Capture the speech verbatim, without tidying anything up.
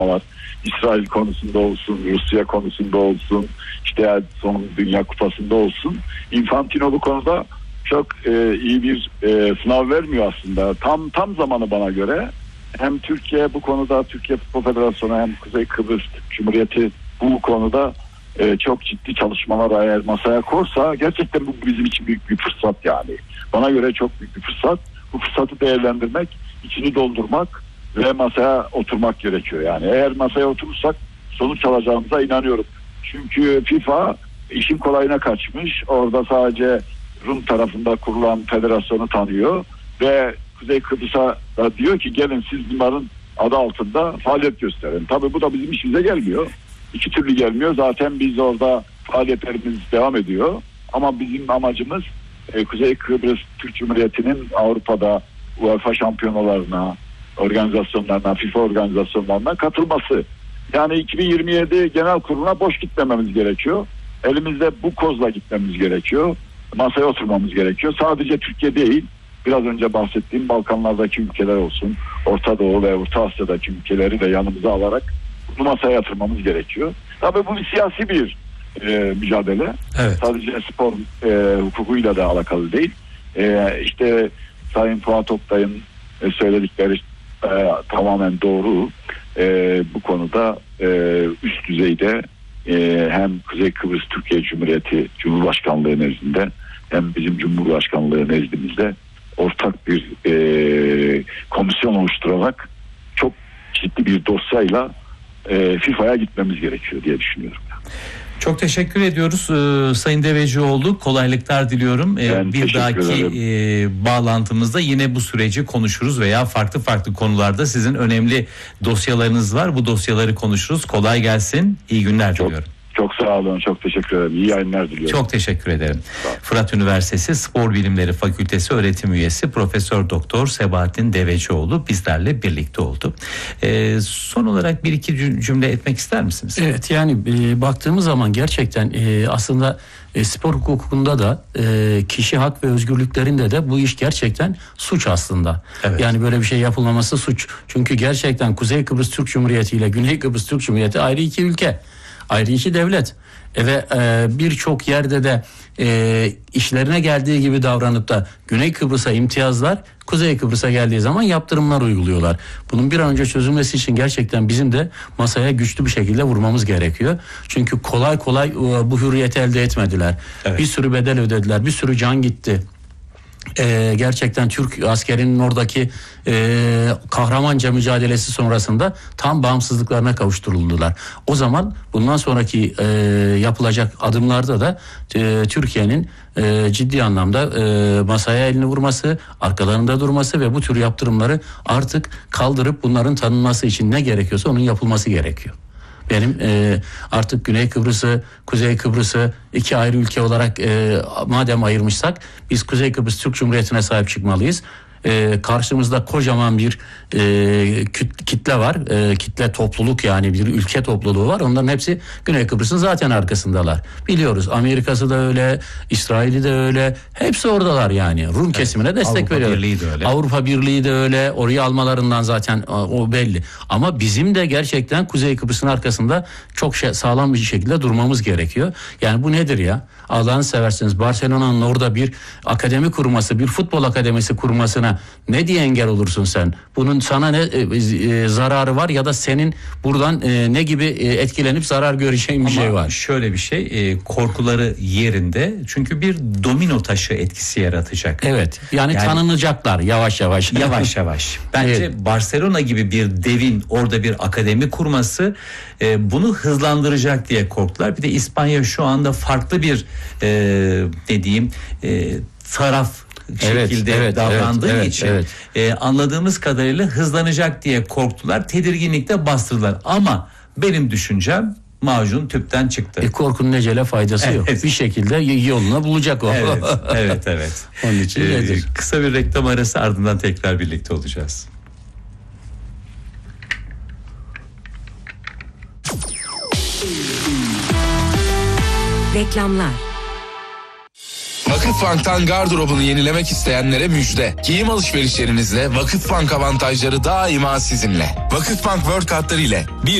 var. İsrail konusunda olsun, Rusya konusunda olsun, işte son Dünya Kupası'nda olsun. Infantino bu konuda çok e, iyi bir e, sınav vermiyor aslında. Tam tam zamanı bana göre. Hem Türkiye bu konuda, Türkiye Futbol Federasyonu hem Kuzey Kıbrıs Cumhuriyeti bu konuda e, çok ciddi çalışmalar eğer masaya korsa gerçekten bu bizim için büyük bir fırsat yani. Bana göre çok büyük bir fırsat. Bu fırsatı değerlendirmek, içini doldurmak ve masaya oturmak gerekiyor yani. Eğer masaya oturursak sonuç alacağımıza inanıyorum. Çünkü FIFA işin kolayına kaçmış. Orada sadece Rum tarafında kurulan federasyonu tanıyor ve Kuzey Kıbrıs'a da diyor ki gelin siz bunların adı altında faaliyet gösterin. Tabii bu da bizim işimize gelmiyor. İki türlü gelmiyor. Zaten biz orada faaliyetlerimiz devam ediyor. Ama bizim amacımız e, Kuzey Kıbrıs Türk Cumhuriyeti'nin Avrupa'da UEFA şampiyonalarına, organizasyonlarına, FIFA organizasyonlarına katılması. Yani iki bin yirmi yedi genel kuruluna boş gitmememiz gerekiyor. Elimizde bu kozla gitmemiz gerekiyor. Masaya oturmamız gerekiyor. Sadece Türkiye değil, biraz önce bahsettiğim Balkanlardaki ülkeler olsun, Orta Doğu ve Orta Asya'daki ülkeleri de yanımıza alarak bunu masaya yatırmamız gerekiyor. Tabii bu bir siyasi bir e, mücadele. Evet. Sadece spor e, hukukuyla da alakalı değil. E, işte Sayın Fuat Oktay'ın e, söyledikleri e, tamamen doğru. E, bu konuda e, üst düzeyde e, hem Kuzey Kıbrıs Türkiye Cumhuriyeti Cumhurbaşkanlığı nezdinde hem bizim Cumhurbaşkanlığı nezdimizde ortak bir e, komisyon oluşturarak çok ciddi bir dosyayla e, FIFA'ya gitmemiz gerekiyor diye düşünüyorum. Çok teşekkür ediyoruz ee, Sayın Devecioğlu. Kolaylıklar diliyorum. Ee, bir dahaki e, bağlantımızda yine bu süreci konuşuruz veya farklı farklı konularda sizin önemli dosyalarınız var. Bu dosyaları konuşuruz. Kolay gelsin. İyi günler çok, diliyorum. Çok sağ olun. Çok teşekkür ederim. İyi yayınlar diliyorum. Çok teşekkür ederim. Fırat Üniversitesi Spor Bilimleri Fakültesi öğretim üyesi Profesör Doktor Sebahattin Devecioğlu bizlerle birlikte oldu. Ee, son olarak bir iki cümle etmek ister misiniz? Evet, yani e, baktığımız zaman gerçekten e, aslında e, spor hukukunda da e, kişi hak ve özgürlüklerinde de bu iş gerçekten suç aslında. Evet. Yani böyle bir şey yapılmaması suç. Çünkü gerçekten Kuzey Kıbrıs Türk Cumhuriyeti ile Güney Kıbrıs Türk Cumhuriyeti ayrı iki ülke. Ayrı iki devlet e ve e, birçok yerde de e, işlerine geldiği gibi davranıp da Güney Kıbrıs'a imtiyazlar, Kuzey Kıbrıs'a geldiği zaman yaptırımlar uyguluyorlar. Bunun bir an önce çözülmesi için gerçekten bizim de masaya güçlü bir şekilde vurmamız gerekiyor. Çünkü kolay kolay e, bu hürriyeti elde etmediler. Evet. Bir sürü bedel ödediler, bir sürü can gitti. Ee, gerçekten Türk askerinin oradaki e, kahramanca mücadelesi sonrasında tam bağımsızlıklarına kavuşturuldular. O zaman bundan sonraki e, yapılacak adımlarda da e, Türkiye'nin e, ciddi anlamda e, masaya elini vurması, arkalarında durması ve bu tür yaptırımları artık kaldırıp bunların tanınması için ne gerekiyorsa onun yapılması gerekiyor. Benim e, artık Güney Kıbrıs'ı, Kuzey Kıbrıs'ı iki ayrı ülke olarak e, madem ayırmışsak biz Kuzey Kıbrıs Türk Cumhuriyeti'ne sahip çıkmalıyız. E, karşımızda kocaman bir e, kitle var. E, kitle topluluk, yani bir ülke topluluğu var. Onların hepsi Güney Kıbrıs'ın zaten arkasındalar. Biliyoruz, Amerika'sı da öyle, İsrail'i de öyle. Hepsi oradalar yani. Rum evet, kesimine destek Avrupa veriyor. Birliği de öyle. Avrupa Birliği de öyle. Orayı almalarından zaten o belli. Ama bizim de gerçekten Kuzey Kıbrıs'ın arkasında çok şey, sağlam bir şekilde durmamız gerekiyor. Yani bu nedir ya? Allah'ını seversiniz, Barcelona'nın orada bir akademi kurması, bir futbol akademisi kurmasına ne diye engel olursun sen? Bunun sana ne e, e, zararı var ya da senin buradan e, ne gibi e, etkilenip zarar göreceğin bir Ama şey var? Şöyle bir şey, e, korkuları yerinde, çünkü bir domino taşı etkisi yaratacak. Evet, yani, yani tanınacaklar yavaş yavaş. Yavaş yavaş. Bence evet, Barcelona gibi bir devin orada bir akademi kurması e, bunu hızlandıracak diye korktular. Bir de İspanya şu anda farklı bir e, ne diyeyim e, taraf şekilde evet, evet, davrandığı evet, için evet. E, anladığımız kadarıyla hızlanacak diye korktular. Tedirginlikle bastırdılar. Ama benim düşüncem macun tüpten çıktı. E, korkunun ecele faydası evet, yok. Bir şekilde yolunu bulacak o. Evet, evet, evet. Onun için ee, nedir? Kısa bir reklam arası, ardından tekrar birlikte olacağız. Reklamlar. Vakıfbank'tan gardırobunu yenilemek isteyenlere müjde. Giyim alışverişlerinizle Vakıfbank avantajları daima sizinle. Vakıfbank World kartları ile bir